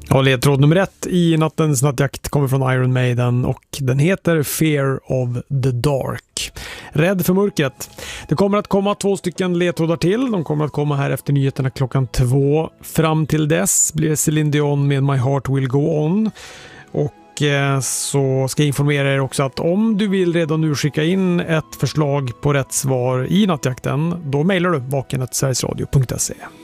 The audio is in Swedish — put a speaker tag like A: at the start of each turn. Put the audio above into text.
A: Ja, ledtråd nummer 1 i nattens nattjakt kommer från Iron Maiden och den heter Fear of the Dark. Rädd för mörkret. Det kommer att komma 2 stycken ledtrådar till. De kommer att komma här efter nyheterna klockan 2. Fram till dess blir det Celine Dion med My Heart Will Go On. Och så ska jag informera er också att om du vill redan nu skicka in ett förslag på rätt svar i nattjakten, då mejlar du vaken@sverigesradio.se.